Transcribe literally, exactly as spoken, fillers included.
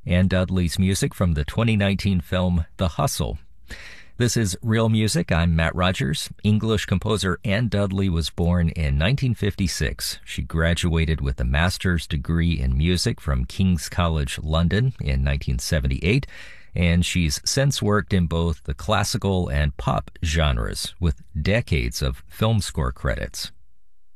Ann Dudley's music from the twenty nineteen film The Hustle. This is Real Music. I'm Matt Rogers. English composer Ann Dudley was born in nineteen fifty-six. She graduated with a master's degree in music from King's College London in nineteen seventy-eight, and she's since worked in both the classical and pop genres with decades of film score credits.